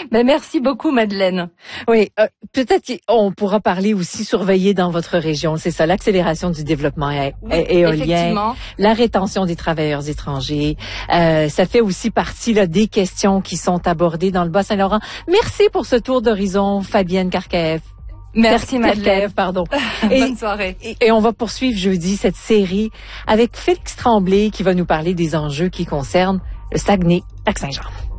Ben, merci beaucoup, Madeleine. Oui, peut-être on pourra parler aussi surveiller dans votre région. C'est ça, l'accélération du développement éolien, la rétention des travailleurs étrangers. Ça fait aussi partie là, des questions qui sont abordées dans le Bas-Saint-Laurent. Merci pour ce tour d'horizon, Fabienne Karkaeff. Merci, Madeleine. Pardon. Bonne soirée. Et on va poursuivre jeudi cette série avec Félix Tremblay qui va nous parler des enjeux qui concernent le Saguenay-Lac-Saint-Jean.